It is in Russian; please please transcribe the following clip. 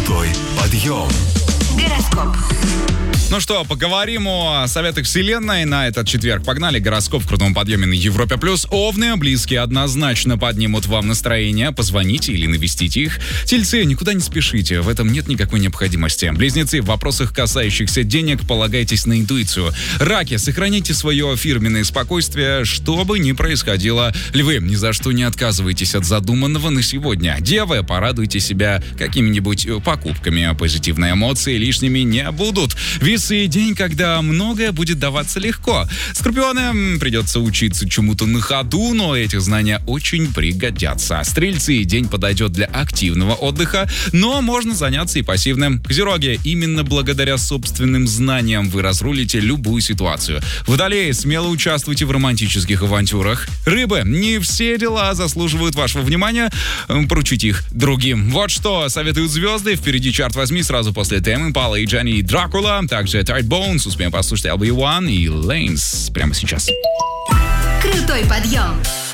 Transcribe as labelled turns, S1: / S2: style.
S1: Крутой подъем.
S2: Гороскоп.
S3: Ну что, поговорим о советах вселенной на этот четверг. Погнали. Гороскоп в крутом подъеме на Европе+. Овны близкие однозначно поднимут вам настроение. Позвоните или навестите их. Тельцы, никуда не спешите. В этом нет никакой необходимости. Близнецы, в вопросах, касающихся денег, полагайтесь на интуицию. Раки, сохраните свое фирменное спокойствие, что бы ни происходило. Львы, ни за что не отказывайтесь от задуманного на сегодня. Девы, порадуйте себя какими-нибудь покупками. Позитивные эмоции лишними не будут. Весы, день, когда многое будет даваться легко. Скорпионы, придется учиться чему-то на ходу, но эти знания очень пригодятся. Стрельцы, день подойдет для активного отдыха, но можно заняться и пассивным. Козероги, именно благодаря собственным знаниям вы разрулите любую ситуацию. Водолеи, смело участвуйте в романтических авантюрах. Рыбы, не все дела заслуживают вашего внимания, поручите их другим. Вот что советуют звезды. Впереди чарт возьми сразу после Тем Импала и Джани Дракула. Также Tight Bones, успеем послушать LB1 и Lanes прямо сейчас.
S2: Крутой подъем.